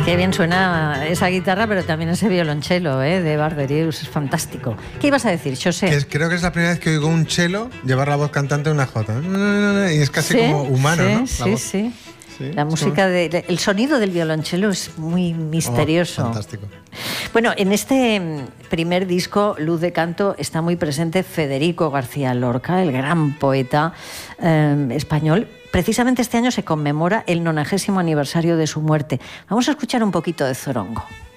Qué bien suena esa guitarra, pero también ese violonchelo de Barberius, es fantástico. ¿Qué ibas a decir, José? Creo que es la primera vez que oigo un cello llevar la voz cantante en una jota. Y es casi como humano, ¿no? Sí. La música, el sonido del violonchelo es muy misterioso. Fantástico. Bueno, en este primer disco, Luz de Canto, está muy presente Federico García Lorca, el gran poeta español. Precisamente este año se conmemora el 90º aniversario de su muerte. Vamos a escuchar un poquito de Zorongo.